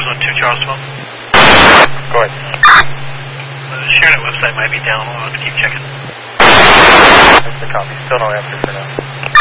2 Charlottesville. Go ahead. The ShareNet website might be down. We'll have to keep checking. That's the copy. Still no answer for now.